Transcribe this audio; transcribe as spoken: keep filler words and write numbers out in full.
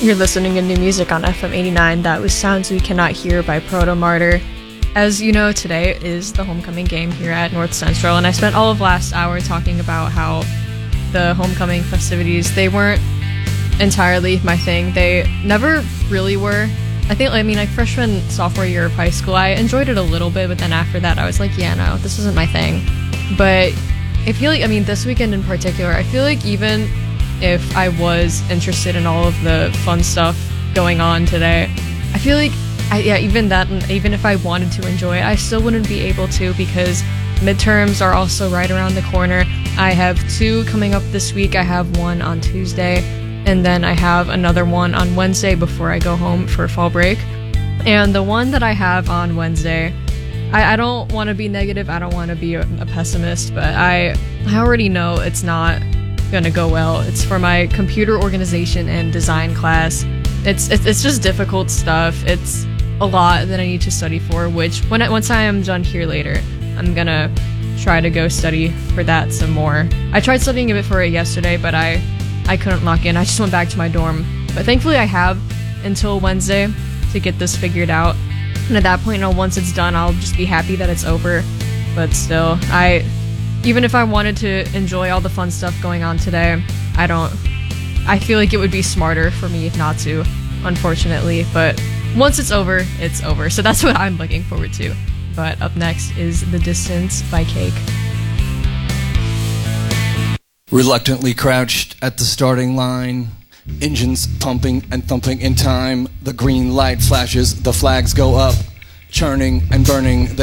You're listening to new music on F M eighty-nine. That was Sounds We Cannot Hear by Proto Martyr. As you know, today is the homecoming game here at North Central, and I spent all of last hour talking about how the homecoming festivities, they weren't entirely my thing. They never really were. I think, I mean, like freshman, sophomore year of high school, I enjoyed it a little bit, but then after that, I was like, yeah, no, this isn't my thing. But I feel like, I mean, this weekend in particular, I feel like even if I was interested in all of the fun stuff going on today, I feel like, I, yeah, even that, even if I wanted to enjoy it, I still wouldn't be able to, because midterms are also right around the corner. I have two coming up this week. I have one on Tuesday, and then I have another one on Wednesday before I go home for fall break. And the one that I have on Wednesday, I, I don't want to be negative, I don't want to be a, a pessimist, but I, I already know it's not gonna go well. It's for my computer organization and design class. It's, it's it's just difficult stuff. It's a lot that I need to study for, which when I, once I am done here later, I'm gonna try to go study for that some more. I tried studying a bit for it yesterday, but I I couldn't lock in. I just went back to my dorm. But thankfully I have until Wednesday to get this figured out. And at that point, you know, once it's done, I'll just be happy that it's over. But still, I even if I wanted to enjoy all the fun stuff going on today, I don't, I feel like it would be smarter for me not to, unfortunately. But once it's over, it's over. So that's what I'm looking forward to. But up next is The Distance by Cake. Reluctantly crouched at the starting line, engines pumping and thumping in time. The green light flashes, the flags go up, churning and burning.